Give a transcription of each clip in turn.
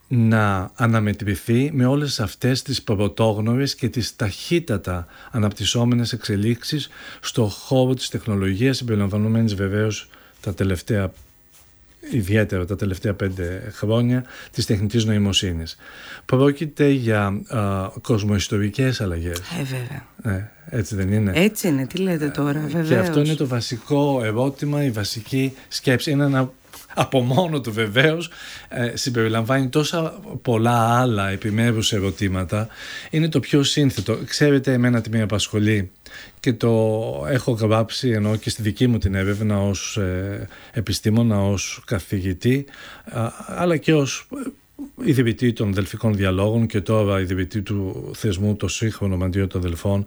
να αναμετρηθεί με όλες αυτές τις πρωτόγνωρες και τις ταχύτατα αναπτυσσόμενες εξελίξεις στο χώρο της τεχνολογίας, συμπεριλαμβανομένης βεβαίως ιδιαίτερα τα τελευταία 5 χρόνια της τεχνητής νοημοσύνης. Πρόκειται για κοσμοϊστορικές αλλαγές. Βέβαια. Έτσι δεν είναι? Έτσι είναι, τι λέτε τώρα, βεβαίως. Και αυτό είναι το βασικό ερώτημα, η βασική σκέψη. Είναι ένα από μόνο του βεβαίως, συμπεριλαμβάνει τόσα πολλά άλλα επιμέρους ερωτήματα. Είναι το πιο σύνθετο. Ξέρετε, εμένα τι με απασχολεί και το έχω γράψει ενώ και στη δική μου την έρευνα ως επιστήμονα, ως καθηγητή, αλλά και ως ιδρυτή των Δελφικών Διαλόγων και τώρα ιδρυτή του θεσμού το Σύγχρονο Μαντίο των Δελφών.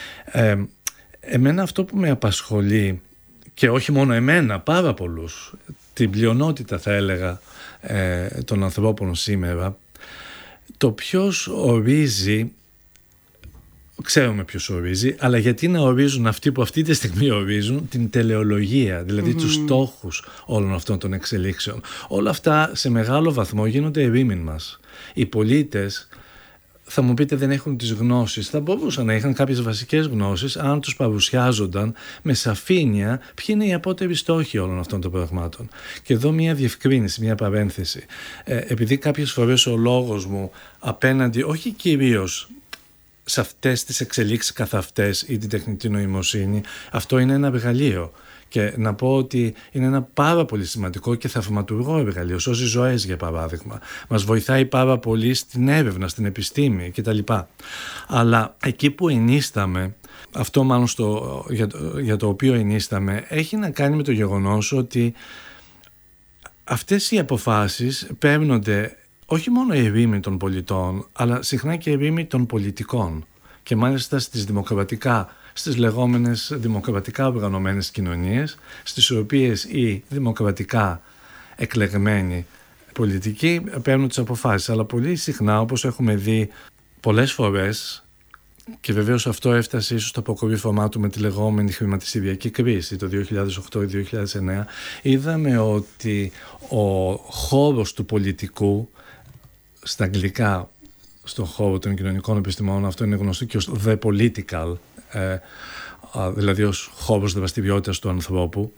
Εμένα αυτό που με απασχολεί, και όχι μόνο εμένα, πάρα πολλούς, την πλειονότητα θα έλεγα των ανθρώπων σήμερα, το ποιος ορίζει, ξέρουμε ποιος ορίζει, αλλά γιατί να ορίζουν αυτοί που αυτή τη στιγμή ορίζουν την τελεολογία, δηλαδή τους στόχους όλων αυτών των εξελίξεων. Όλα αυτά σε μεγάλο βαθμό γίνονται ερήμην μας. Οι πολίτες, θα μου πείτε, δεν έχουν τις γνώσεις. Θα μπορούσαν να είχαν κάποιες βασικές γνώσεις αν τους παρουσιάζονταν με σαφήνεια ποιοι είναι οι απότεροι στόχοι όλων αυτών των πραγμάτων. Και εδώ μια διευκρίνηση, μια παρένθεση. Επειδή κάποιες φορές ο λόγος μου απέναντι, όχι κυρίως σε αυτές τις εξελίξεις καθ' αυτές ή την τεχνητή νοημοσύνη, αυτό είναι ένα εργαλείο. Και να πω ότι είναι ένα πάρα πολύ σημαντικό και θαυματουργό εργαλείο. Σώζει ζωές, για παράδειγμα. Μας βοηθάει πάρα πολύ στην έρευνα, στην επιστήμη κτλ. Αλλά εκεί που ενίσταμε, αυτό μάλλον για το οποίο ενίσταμε, έχει να κάνει με το γεγονός ότι αυτές οι αποφάσεις παίρνονται όχι μόνο ερήμην των πολιτών, αλλά συχνά και ερήμην των πολιτικών. Και μάλιστα στις λεγόμενες δημοκρατικά οργανωμένες κοινωνίες, στις οποίες οι δημοκρατικά εκλεγμένοι πολιτικοί παίρνουν τις αποφάσεις. Αλλά πολύ συχνά, όπως έχουμε δει πολλές φορές, και βεβαίως αυτό έφτασε ίσως στο αποκορύφωμά του με τη λεγόμενη χρηματιστηριακή κρίση το 2008-2009, είδαμε ότι ο χώρος του πολιτικού, στα αγγλικά, στον χώρο των κοινωνικών επιστημών, αυτό είναι γνωστό και ως the political, δηλαδή ως χώρος δραστηριότητας του ανθρώπου,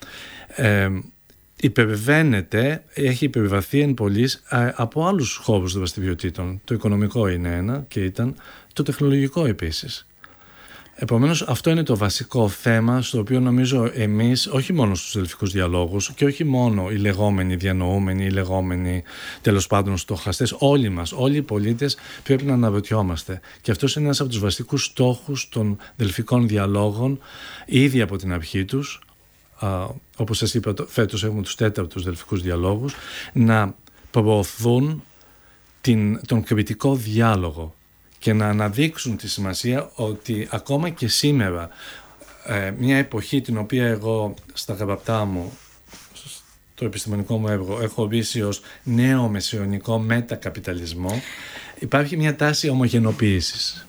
έχει υπερβαθεί εν πολλοίς από άλλους χώρους δραστηριοτήτων. Το οικονομικό είναι ένα και ήταν, το τεχνολογικό επίσης. Επομένως, αυτό είναι το βασικό θέμα στο οποίο νομίζω εμείς, όχι μόνο στους Δελφικούς Διαλόγους και όχι μόνο οι λεγόμενοι διανοούμενοι, οι λεγόμενοι τέλος πάντων στοχαστές, όλοι μας, όλοι οι πολίτες πρέπει να αναρωτιόμαστε. Και αυτός είναι ένας από τους βασικούς στόχους των Δελφικών Διαλόγων ήδη από την αρχή τους. Όπως σας είπα, φέτος έχουμε τους 4ους Δελφικούς Διαλόγους, να προωθούν τον κριτικό διάλογο και να αναδείξουν τη σημασία ότι ακόμα και σήμερα, μια εποχή την οποία εγώ στα γραπτά μου, το επιστημονικό μου έργο, έχω ορίσει ως νέο μεσαιωνικό μετακαπιταλισμό, υπάρχει μια τάση ομογενοποίησης.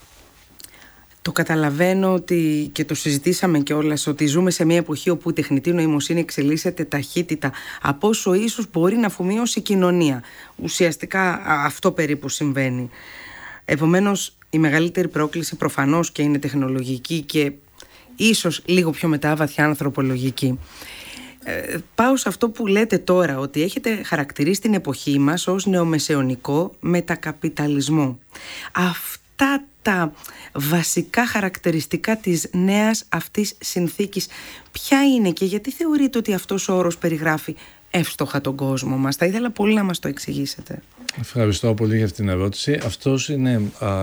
Το καταλαβαίνω ότι, και το συζητήσαμε κιόλας, ότι ζούμε σε μια εποχή όπου η τεχνητή νοημοσύνη εξελίσσεται ταχύτητα από όσο ίσως μπορεί να αφομοιώσει η κοινωνία. Ουσιαστικά αυτό περίπου συμβαίνει. Επομένως, η μεγαλύτερη πρόκληση προφανώς και είναι τεχνολογική και ίσως λίγο πιο μετά βαθιά ανθρωπολογική. Πάω σε αυτό που λέτε τώρα, ότι έχετε χαρακτηρίσει την εποχή μας ως νεομεσαιωνικό μετακαπιταλισμό. Αυτά τα βασικά χαρακτηριστικά της νέας αυτής συνθήκης ποια είναι και γιατί θεωρείτε ότι αυτός ο όρος περιγράφει εύστοχα τον κόσμο μας? Θα ήθελα πολύ να μας το εξηγήσετε. Ευχαριστώ πολύ για αυτήν την ερώτηση. Αυτός είναι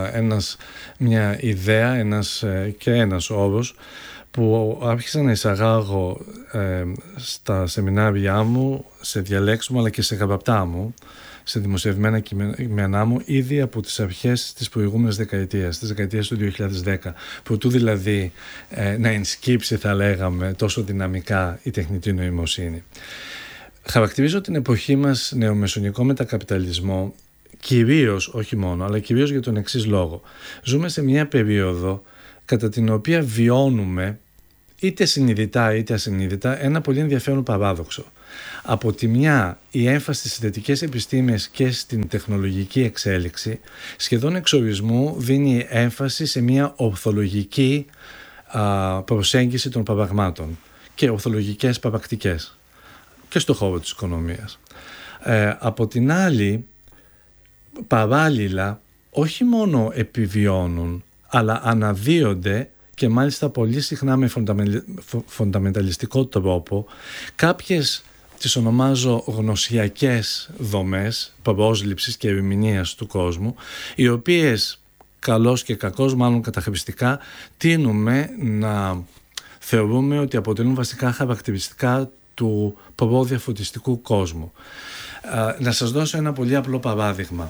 μια ιδέα, ένας όρος που άρχισα να εισαγάγω στα σεμινάρια μου, σε διαλέξεις μου αλλά και σε γραπτά μου, σε δημοσιευμένα κείμενά μου, ήδη από τις αρχές της προηγούμενης δεκαετίας, της δεκαετίας του 2010, προτού δηλαδή να ενσκύψει, θα λέγαμε, τόσο δυναμικά η τεχνητή νοημοσύνη. Χαρακτηρίζω την εποχή μας νεομεσαιωνικό μετακαπιταλισμό κυρίως, όχι μόνο, αλλά κυρίως για τον εξής λόγο. Ζούμε σε μια περίοδο κατά την οποία βιώνουμε, είτε συνειδητά είτε ασυνείδητα, ένα πολύ ενδιαφέρον παράδοξο. Από τη μια, η έμφαση στις θετικές επιστήμες και στην τεχνολογική εξέλιξη σχεδόν εξορισμού δίνει έμφαση σε μια ορθολογική προσέγγιση των πραγμάτων και ορθολογικές πρακτικές και στο χώρο της οικονομίας. Από την άλλη, παράλληλα, όχι μόνο επιβιώνουν, αλλά αναδύονται και μάλιστα πολύ συχνά με φονταμενταλιστικό τρόπο κάποιες, τις ονομάζω γνωσιακές δομές πρόσληψης και ερμηνείας του κόσμου, οι οποίες καλώς και κακώς, μάλλον καταχρηστικά, τείνουμε να θεωρούμε ότι αποτελούν βασικά χαρακτηριστικά του προδιαφωτιστικού κόσμου. Να σας δώσω ένα πολύ απλό παράδειγμα.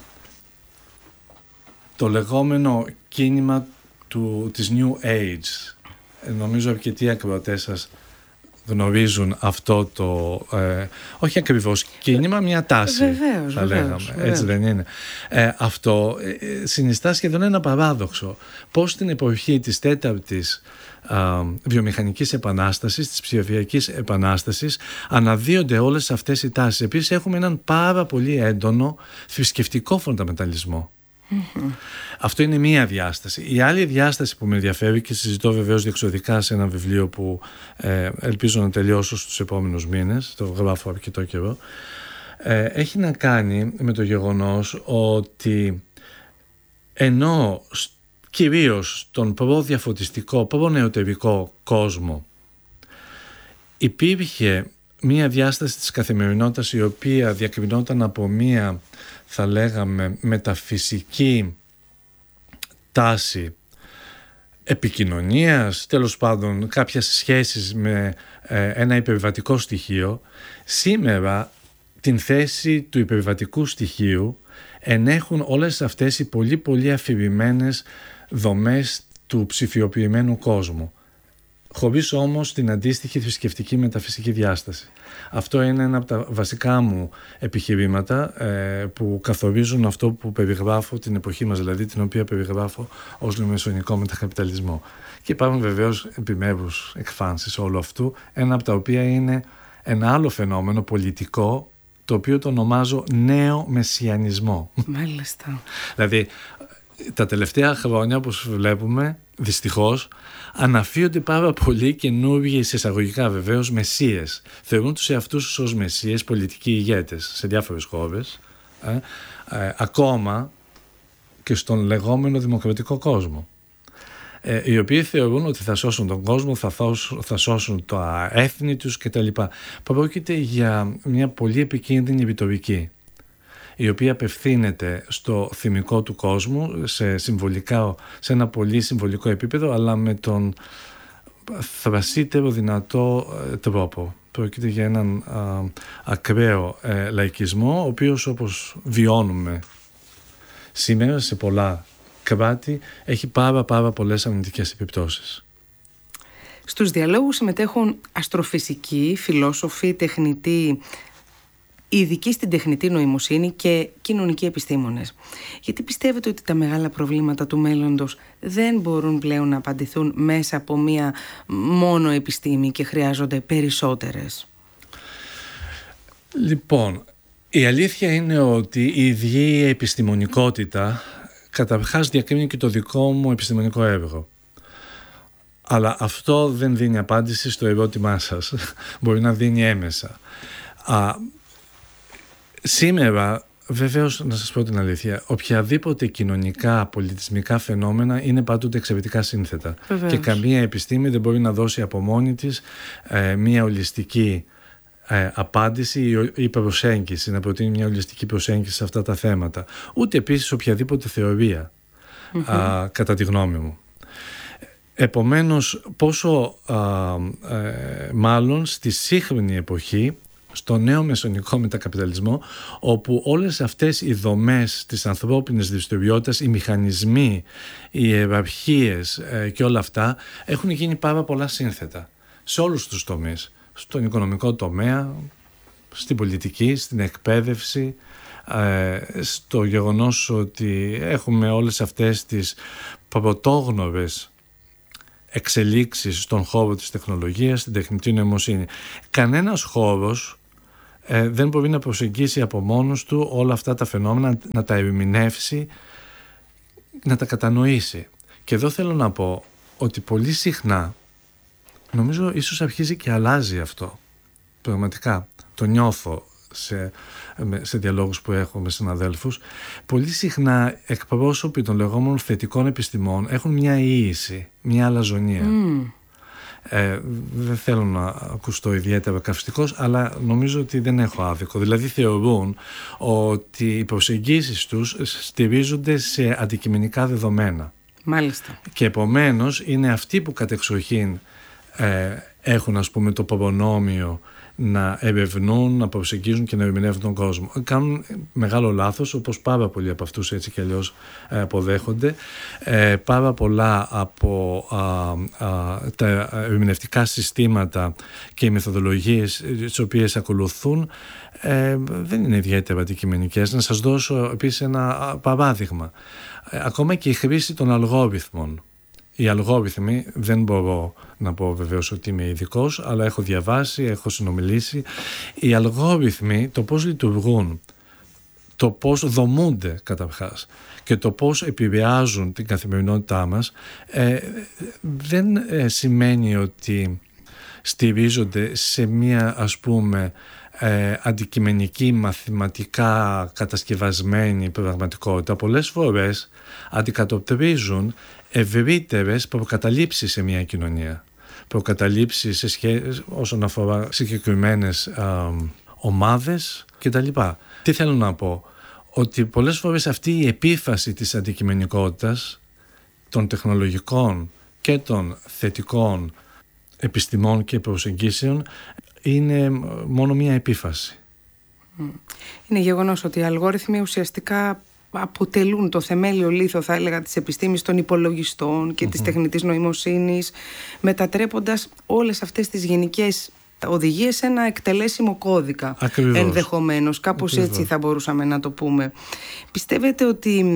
Το λεγόμενο κίνημα της New Age. Νομίζω αρκετοί ακροατές σας γνωρίζουν αυτό το, όχι ακριβώς κίνημα, μια τάση. Βεβαίως. Έτσι δεν είναι? Αυτό συνιστά σχεδόν ένα παράδοξο. Πώς στην εποχή της τέταρτης βιομηχανικής επανάστασης, της ψηφιακής επανάστασης, αναδύονται όλες αυτές οι τάσεις. Επίσης έχουμε έναν πάρα πολύ έντονο θρησκευτικό φονταμενταλισμό. Αυτό είναι μία διάσταση. Η άλλη διάσταση που με ενδιαφέρει και συζητώ βεβαίως διεξοδικά σε ένα βιβλίο που ελπίζω να τελειώσω στους επόμενους μήνες, το γράφω αρκετό καιρό, έχει να κάνει με το γεγονός ότι ενώ κυρίως στον προδιαφωτιστικό, προνεωτερικό κόσμο υπήρχε μία διάσταση της καθημερινότητας η οποία διακρινόταν από μία, θα λέγαμε, μεταφυσική τάση επικοινωνίας, τέλος πάντων κάποιες σχέσεις με ένα υπερβατικό στοιχείο, σήμερα την θέση του υπερβατικού στοιχείου ενέχουν όλες αυτές οι πολύ πολύ αφηρημένες δομές του ψηφιοποιημένου κόσμου, χωρίς όμως την αντίστοιχη θρησκευτική μεταφυσική διάσταση. Αυτό είναι ένα από τα βασικά μου επιχειρήματα που καθορίζουν αυτό που περιγράφω την εποχή μας, δηλαδή την οποία περιγράφω ως νεομεσονικό μετακαπιταλισμό. Και υπάρχουν βεβαίως επιμέρους εκφάνσεις όλου αυτού, ένα από τα οποία είναι ένα άλλο φαινόμενο πολιτικό, το οποίο το ονομάζω νέο μεσιανισμό. Μάλιστα. Δηλαδή, τα τελευταία χρόνια, όπως βλέπουμε, δυστυχώς, αναφύονται πάρα πολλοί καινούργιοι, εισαγωγικά βεβαίως, μεσσίες. Θεωρούν τους εαυτούς ως μεσσίες, πολιτικοί ηγέτες σε διάφορες χώρες, ακόμα και στον λεγόμενο δημοκρατικό κόσμο. Οι οποίοι θεωρούν ότι θα σώσουν τον κόσμο, θα σώσουν τα έθνη τους κτλ. Πρόκειται για μια πολύ επικίνδυνη ρητορική, η οποία απευθύνεται στο θυμικό του κόσμου σε ένα πολύ συμβολικό επίπεδο, αλλά με τον θρασίτερο δυνατό τρόπο. Πρόκειται για έναν ακραίο λαϊκισμό, ο οποίος, όπως βιώνουμε σήμερα σε πολλά κράτη, έχει πάρα πολλές αρνητικές επιπτώσεις. Στους διαλόγους συμμετέχουν αστροφυσικοί, φιλόσοφοι, τεχνητοί, ειδικοί στην τεχνητή νοημοσύνη και κοινωνικοί επιστήμονες. Γιατί πιστεύετε ότι τα μεγάλα προβλήματα του μέλλοντος δεν μπορούν πλέον να απαντηθούν μέσα από μία μόνο επιστήμη και χρειάζονται περισσότερες? Λοιπόν, η αλήθεια είναι ότι η ίδια επιστημονικότητα καταρχάς διακρίνει και το δικό μου επιστημονικό έργο. Αλλά αυτό δεν δίνει απάντηση στο ερώτημά σας. Μπορεί να δίνει έμεσα. Σήμερα, βεβαίως, να σας πω την αλήθεια, οποιαδήποτε κοινωνικά, πολιτισμικά φαινόμενα είναι πάντοτε εξαιρετικά σύνθετα. Βεβαίως. Και καμία επιστήμη δεν μπορεί να δώσει από μόνη της μια ολιστική απάντηση ή προσέγγιση, να προτείνει μια ολιστική προσέγγιση σε αυτά τα θέματα. Ούτε επίσης οποιαδήποτε θεωρία, κατά τη γνώμη μου. Επομένως, πόσο μάλλον στη σύγχρονη εποχή, στο νέο μεσονικό μετακαπιταλισμό, όπου όλες αυτές οι δομές της ανθρώπινης δραστηριότητας, οι μηχανισμοί, οι ιεραρχίες και όλα αυτά έχουν γίνει πάρα πολλά σύνθετα σε όλους τους τομείς, στον οικονομικό τομέα, στην πολιτική, στην εκπαίδευση, στο γεγονός ότι έχουμε όλες αυτές τις πρωτόγνωρες εξελίξεις στον χώρο της τεχνολογίας, στην τεχνητή νοημοσύνη. Κανένας χώρος δεν μπορεί να προσεγγίσει από μόνος του όλα αυτά τα φαινόμενα, να τα ερμηνεύσει, να τα κατανοήσει. Και εδώ θέλω να πω ότι πολύ συχνά, νομίζω ίσως αρχίζει και αλλάζει αυτό. Πραγματικά το νιώθω σε διαλόγους που έχω με συναδέλφους. Πολύ συχνά εκπρόσωποι των λεγόμενων θετικών επιστημών έχουν μια ίηση, μια αλαζονία. Δεν θέλω να ακουστώ ιδιαίτερα καυστικός, αλλά νομίζω ότι δεν έχω άδικο. Δηλαδή θεωρούν ότι οι προσεγγίσεις τους στηρίζονται σε αντικειμενικά δεδομένα. Μάλιστα. Και επομένως είναι αυτοί που κατεξοχήν έχουν, ας πούμε, το προνόμιο να ερευνούν, να προσεγγίζουν και να ερμηνεύουν τον κόσμο. Κάνουν μεγάλο λάθος, όπως πάρα πολλοί από αυτούς έτσι κι αλλιώς αποδέχονται. Πάρα πολλά από τα ερμηνευτικά συστήματα και οι μεθοδολογίες τις οποίες ακολουθούν δεν είναι ιδιαίτερα αντικειμενικές. Να σας δώσω επίσης ένα παράδειγμα. Ακόμα και η χρήση των αλγόριθμων. Οι αλγόριθμοι, δεν μπορώ να πω βεβαίως ότι είμαι ειδικός, αλλά έχω διαβάσει, έχω συνομιλήσει. Οι αλγόριθμοι, το πώς λειτουργούν, το πώς δομούνται καταρχάς και το πώς επηρεάζουν την καθημερινότητά μας, δεν σημαίνει ότι στηρίζονται σε μία, ας πούμε, αντικειμενική, μαθηματικά κατασκευασμένη πραγματικότητα. Πολλές φορές αντικατοπτρίζουν ευρύτερες προκαταλήψεις σε μια κοινωνία. Προκαταλήψεις όσον αφορά συγκεκριμένες ομάδες κτλ. Τι θέλω να πω? Ότι πολλές φορές αυτή η επίφαση της αντικειμενικότητας των τεχνολογικών και των θετικών επιστημών και προσεγγίσεων είναι μόνο μια επίφαση. Είναι γεγονός ότι οι αλγόριθμοι ουσιαστικά αποτελούν το θεμέλιο λίθο, θα έλεγα, της επιστήμης των υπολογιστών και της τεχνητής νοημοσύνης, μετατρέποντας όλες αυτές τις γενικές οδηγίες σε ένα εκτελέσιμο κώδικα. Ακριβώς. Ενδεχομένως, κάπως Ακριβώς. έτσι θα μπορούσαμε να το πούμε. Πιστεύετε ότι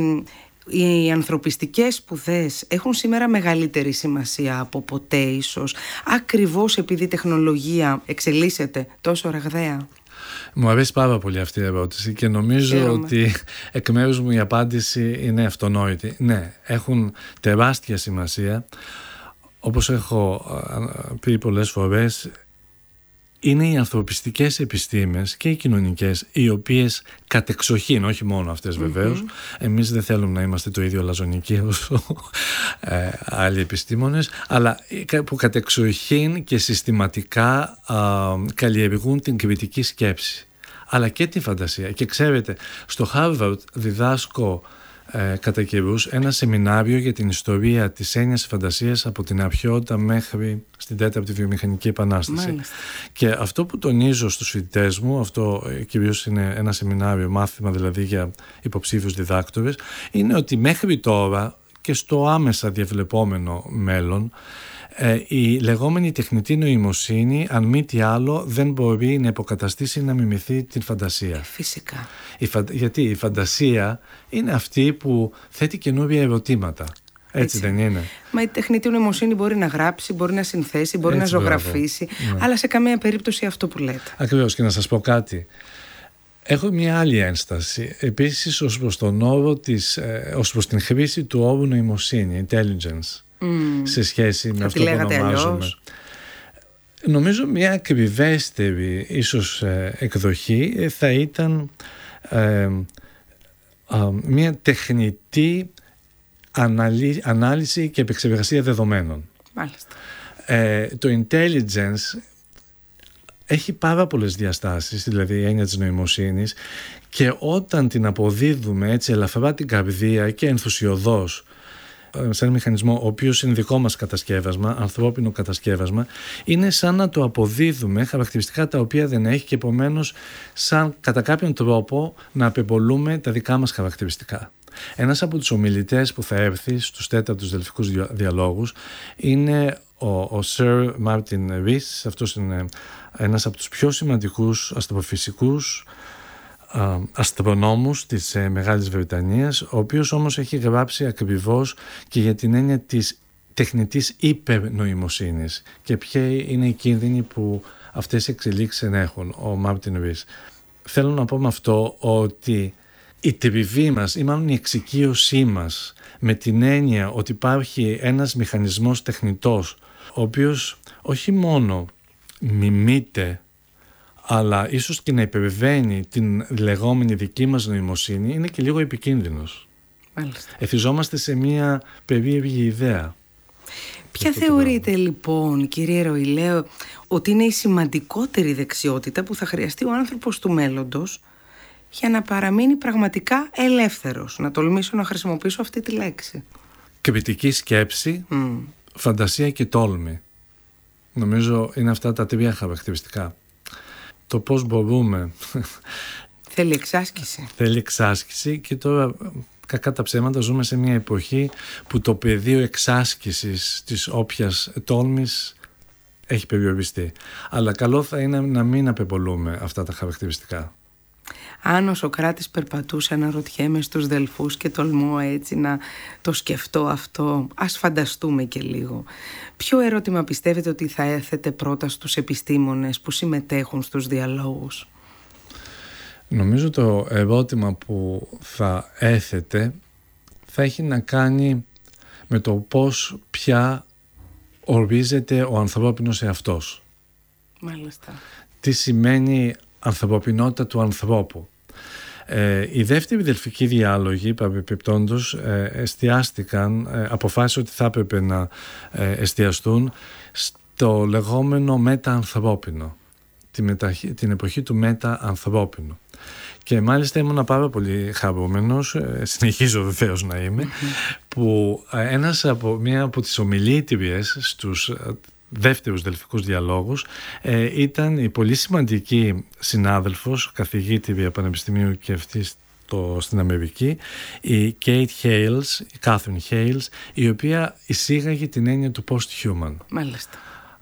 οι ανθρωπιστικές σπουδές έχουν σήμερα μεγαλύτερη σημασία από ποτέ ίσως, ακριβώς επειδή η τεχνολογία εξελίσσεται τόσο ραγδαία? Μου αρέσει πάρα πολύ αυτή η ερώτηση και νομίζω ότι εκ μέρους μου η απάντηση είναι αυτονόητη. Ναι, έχουν τεράστια σημασία. Όπως έχω πει πολλές φορές, είναι οι ανθρωπιστικές επιστήμες και οι κοινωνικές, οι οποίες κατεξοχήν, όχι μόνο αυτές βεβαίως, εμείς δεν θέλουμε να είμαστε το ίδιο λαζονικοί όσο άλλοι επιστήμονες, αλλά που κατεξοχήν και συστηματικά καλλιεργούν την κριτική σκέψη, αλλά και τη φαντασία. Και ξέρετε, στο Harvard διδάσκω κατά καιρούς ένα σεμινάριο για την ιστορία της έννοιας φαντασίας από την αρχαιότητα μέχρι στην τέταρτη βιομηχανική επανάσταση. Μάλιστα. Και αυτό που τονίζω στους φοιτητές μου, αυτό κυρίως είναι ένα σεμινάριο, μάθημα δηλαδή για υποψήφιους διδάκτορες, είναι ότι μέχρι τώρα και στο άμεσα διαβλεπόμενο μέλλον η λεγόμενη τεχνητή νοημοσύνη, αν μη τι άλλο, δεν μπορεί να υποκαταστήσει, να μιμηθεί την φαντασία. Φυσικά. Γιατί η φαντασία είναι αυτή που θέτει καινούργια ερωτήματα. Έτσι δεν είναι? Μα η τεχνητή νοημοσύνη μπορεί να γράψει, μπορεί να συνθέσει, μπορεί να ζωγραφίσει, αλλά σε καμία περίπτωση αυτό που λέτε. Ακριβώς. Και να σας πω κάτι. Έχω μια άλλη ένσταση. Επίσης ως προς τον όρο ως προς την χρήση του όρου νοημοσύνη, intelligence, σε σχέση με αυτό που ονομάζουμε. Νομίζω μια ακριβέστερη ίσως εκδοχή θα ήταν μια τεχνητή ανάλυση και επεξεργασία δεδομένων. Μάλιστα. Το intelligence έχει πάρα πολλές διαστάσεις, δηλαδή η έννοια της νοημοσύνης, και όταν την αποδίδουμε έτσι ελαφρά την καρδία και ενθουσιωδώς σε ένα μηχανισμό ο οποίος είναι δικό μας κατασκεύασμα, ανθρώπινο κατασκεύασμα, είναι σαν να το αποδίδουμε χαρακτηριστικά τα οποία δεν έχει και επομένως σαν κατά κάποιον τρόπο να απεμπολούμε τα δικά μας χαρακτηριστικά. Ένας από τους ομιλητές που θα έρθει στους τέταρτους δελφικούς διαλόγους είναι ο Sir Martin Rees. Αυτός είναι ένας από τους πιο σημαντικούς αστροφυσικούς αστρονόμους της Μεγάλης Βρετανίας, ο οποίος όμως έχει γράψει ακριβώς και για την έννοια της τεχνητής υπερνοημοσύνης και ποιοι είναι οι κίνδυνοι που αυτές οι εξελίξεις ενέχουν ο Μάρτιν Ρίς. Θέλω να πω με αυτό ότι η τριβή μας ή μάλλον η εξοικείωσή μας με την έννοια ότι υπάρχει ένας μηχανισμός τεχνητός ο οποίος όχι μόνο μιμείται αλλά ίσως και να υπερβαίνει την λεγόμενη δική μας νοημοσύνη, είναι και λίγο επικίνδυνος. Μάλιστα. Εθιζόμαστε σε μια περίεργη ιδέα. Ποια θεωρείτε λοιπόν, κύριε Ροηλέ, ότι είναι η σημαντικότερη δεξιότητα που θα χρειαστεί ο άνθρωπος του μέλλοντος για να παραμείνει πραγματικά ελεύθερος? Να τολμήσω να χρησιμοποιήσω αυτή τη λέξη. Κριτική σκέψη, φαντασία και τόλμη. Νομίζω είναι αυτά τα τρία χαρακτηριστικά. Το πώς μπορούμε... Θέλει εξάσκηση. Θέλει εξάσκηση και τώρα... Κακά τα ψέματα, ζούμε σε μια εποχή που το πεδίο εξάσκησης της όποιας τόλμης έχει περιοριστεί. Αλλά καλό θα είναι να μην απεπολούμε αυτά τα χαρακτηριστικά. Αν ο Σωκράτης περπατούσε, αναρωτιέμαι στους Δελφούς και τολμώ έτσι να το σκεφτώ αυτό. Ας φανταστούμε και λίγο. Ποιο ερώτημα πιστεύετε ότι θα έθετε πρώτα στους επιστήμονες που συμμετέχουν στους διαλόγους? Νομίζω το ερώτημα που θα έθετε θα έχει να κάνει με το πώς πια ορίζεται ο ανθρώπινος εαυτός. Μάλιστα. Τι σημαίνει ανθρωπινότητα του ανθρώπου. Οι δεύτεροι δελφικοί διάλογοι, παρεπιπτόντως, αποφάσισαν ότι θα έπρεπε να εστιαστούν στο λεγόμενο μετα-ανθρώπινο, την εποχή του μετα-ανθρώπινου. Και μάλιστα ήμουν πάρα πολύ χαρούμενος, συνεχίζω βεβαίως να είμαι, που μία από τις ομιλήτριες στους δεύτερους δελφικούς διαλόγους ήταν η πολύ σημαντική συνάδελφος, καθηγήτρια πανεπιστημίου και αυτή στην Αμερική, η Κάθριν Χέιλς, η οποία εισήγαγε την έννοια του post-human. Μάλιστα.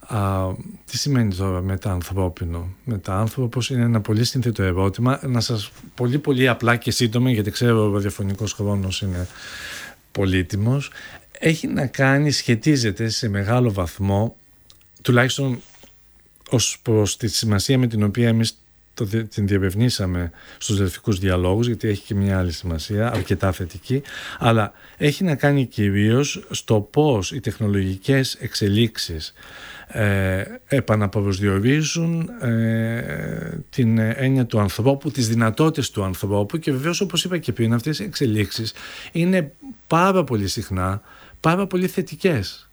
Τι σημαίνει τώρα μετα-ανθρώπινο? Μετα-άνθρωπος είναι ένα πολύ σύνθετο ερώτημα. Να σας πολύ πολύ απλά και σύντομα, γιατί ξέρω ο ραδιοφωνικός χρόνος είναι πολύτιμος. Έχει να κάνει, σχετίζεται σε μεγάλο βαθμό, τουλάχιστον ως προς τη σημασία με την οποία εμείς την διερευνήσαμε στους δελφικούς διαλόγους, γιατί έχει και μια άλλη σημασία, αρκετά θετική, αλλά έχει να κάνει κυρίως στο πώς οι τεχνολογικές εξελίξεις επαναπροσδιορίζουν την έννοια του ανθρώπου, τις δυνατότητες του ανθρώπου, και βεβαίως, όπως είπα και πριν, αυτές οι εξελίξεις είναι πάρα πολύ συχνά πάρα πολύ θετικές.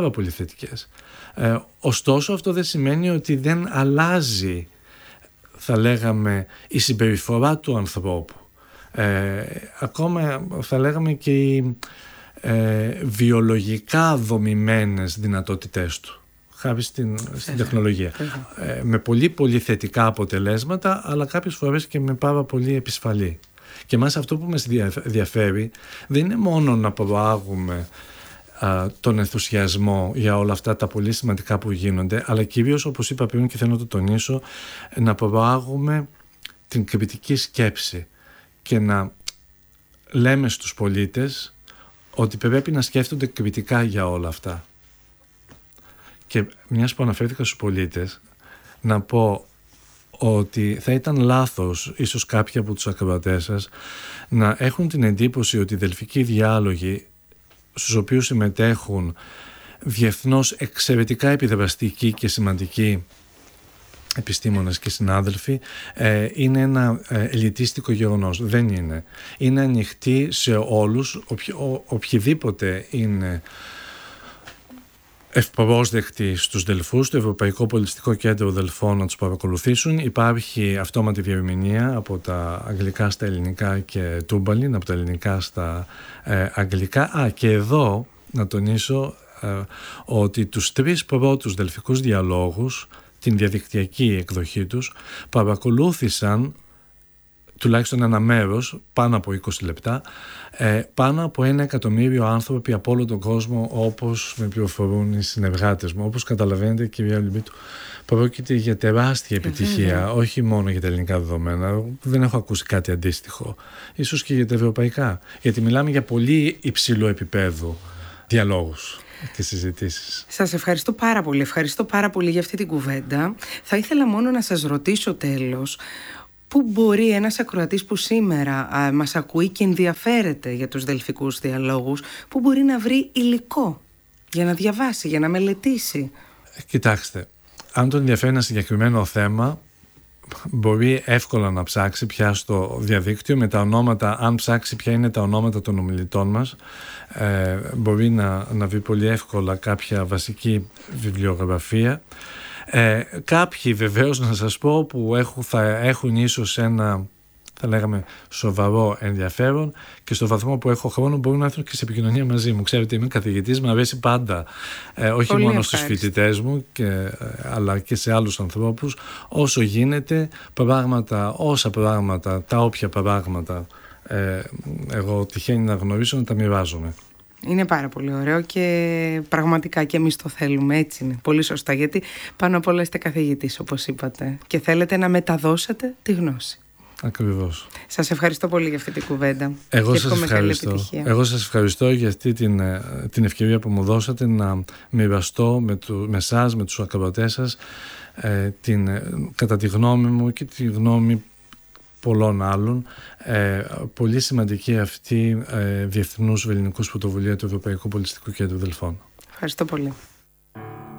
Ωστόσο αυτό δεν σημαίνει ότι δεν αλλάζει, θα λέγαμε, η συμπεριφορά του ανθρώπου. Ακόμα θα λέγαμε και οι βιολογικά δομημένες δυνατότητές του, χάρη στην τεχνολογία. Με πολύ πολύ θετικά αποτελέσματα, αλλά κάποιες φορές και με πάρα πολύ επισφαλή. Και εμάς αυτό που μας ενδιαφέρει δεν είναι μόνο να προάγουμε τον ενθουσιασμό για όλα αυτά τα πολύ σημαντικά που γίνονται, αλλά κυρίως, όπως είπα πριν και θέλω να το τονίσω, να προάγουμε την κριτική σκέψη και να λέμε στους πολίτες ότι πρέπει να σκέφτονται κριτικά για όλα αυτά. Και μιας που αναφέρθηκα στους πολίτες, να πω ότι θα ήταν λάθος ίσως κάποιοι από τους ακροατές σας να έχουν την εντύπωση ότι οι δελφικοί διάλογοι, στους οποίους συμμετέχουν διεθνώς εξαιρετικά επιδραστικοί και σημαντικοί επιστήμονες και συνάδελφοι, είναι ένα ελιτίστικο γεγονός. Δεν είναι. Είναι ανοιχτή σε όλους, οποιοδήποτε είναι ευπρόσδεκτοι στους Δελφούς, το Ευρωπαϊκό Πολιτιστικό Κέντρο Δελφών να τους παρακολουθήσουν. Υπάρχει αυτόματη διερμηνία από τα αγγλικά στα ελληνικά και τούμπαλιν, από τα ελληνικά στα αγγλικά. Και εδώ να τονίσω ότι τους 3 πρώτους δελφικούς διαλόγους, την διαδικτυακή εκδοχή τους, παρακολούθησαν τουλάχιστον ένα μέρος, πάνω από 20 λεπτά, πάνω από 1 εκατομμύριο άνθρωποι από όλο τον κόσμο, όπως με πληροφορούν οι συνεργάτες μου. Όπως καταλαβαίνετε, κυρία Λιμπίτου, πρόκειται για τεράστια επιτυχία, όχι μόνο για τα ελληνικά δεδομένα. Δεν έχω ακούσει κάτι αντίστοιχο. Ίσως και για τα ευρωπαϊκά. Γιατί μιλάμε για πολύ υψηλό επίπεδο διαλόγους. και συζητήσεις. Σας ευχαριστώ πάρα πολύ. Ευχαριστώ πάρα πολύ για αυτή την κουβέντα. Θα ήθελα μόνο να σας ρωτήσω τέλος, πού μπορεί ένας ακροατής που σήμερα μας ακούει και ενδιαφέρεται για τους δελφικούς διαλόγους, πού μπορεί να βρει υλικό για να διαβάσει, για να μελετήσει? Κοιτάξτε, αν τον ενδιαφέρει ένα συγκεκριμένο θέμα, μπορεί εύκολα να ψάξει πια στο διαδίκτυο με τα ονόματα, αν ψάξει ποια είναι τα ονόματα των ομιλητών μας, μπορεί να βρει πολύ εύκολα κάποια βασική βιβλιογραφία. Κάποιοι βεβαίως, να σας πω, που θα έχουν ίσως ένα, θα λέγαμε, σοβαρό ενδιαφέρον και στο βαθμό που έχω χρόνο μπορούν να έρθουν και σε επικοινωνία μαζί μου. Ξέρετε, είμαι καθηγητής, μου αρέσει πάντα, όχι πολύ μόνο στους φοιτητές μου αλλά και σε άλλους ανθρώπους, όσο γίνεται όσα πράγματα, τα όποια πράγματα εγώ τυχαίνει να γνωρίσω, να τα μοιράζομαι. Είναι πάρα πολύ ωραίο και πραγματικά και εμείς το θέλουμε, έτσι είναι. Πολύ σωστά, γιατί πάνω απ' όλα είστε καθηγητής, όπως είπατε, και θέλετε να μεταδώσετε τη γνώση. Ακριβώς. Σας ευχαριστώ πολύ για αυτή την κουβέντα. Εγώ σας ευχαριστώ για αυτή την ευκαιρία που μου δώσατε να μοιραστώ με εσάς, με τους ακροατές σας, κατά τη γνώμη μου και τη γνώμη πολλών άλλων, πολύ σημαντική αυτή διεθνούς βελληνικούς πρωτοβουλία του Ευρωπαϊκού Πολιτιστικού Κέντρου Δελφών. Ευχαριστώ πολύ.